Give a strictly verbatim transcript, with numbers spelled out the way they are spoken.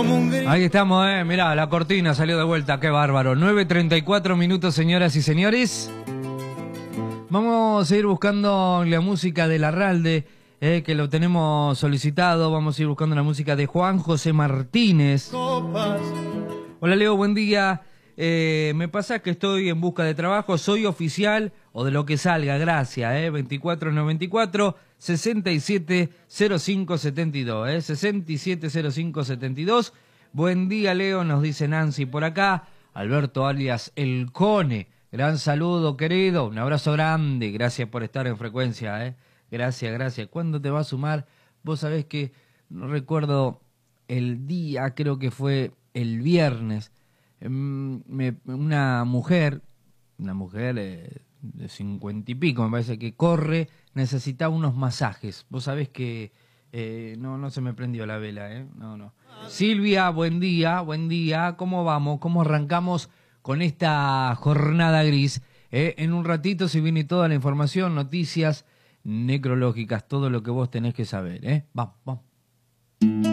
como un grito. Ahí estamos, eh. Mirá, la cortina salió de vuelta, qué bárbaro. nueve treinta y cuatro minutos, señoras y señores. Vamos a ir buscando la música de Larralde, eh, que lo tenemos solicitado. Vamos a ir buscando la música de Juan José Martínez. Copas. Hola Leo, buen día. Eh, me pasa que estoy en busca de trabajo, soy oficial o de lo que salga, gracias, eh, veinticuatro noventa y cuatro, sesenta y siete cero cinco setenta y dos, eh, sesenta y siete cero cinco setenta y dos. Buen día Leo, nos dice Nancy por acá, Alberto alias El Cone, gran saludo querido, un abrazo grande, gracias por estar en frecuencia, eh, gracias, gracias. ¿Cuándo te va a sumar? Vos sabés que no recuerdo el día, creo que fue el viernes. Me, una mujer, una mujer eh, de cincuenta y pico, me parece que corre, necesitaba unos masajes. Vos sabés que eh, no, no se me prendió la vela, ¿eh? No, no. Silvia, buen día, buen día. ¿Cómo vamos? ¿Cómo arrancamos con esta jornada gris? Eh, en un ratito se viene toda la información, noticias necrológicas, todo lo que vos tenés que saber, ¿eh? Vamos, vamos.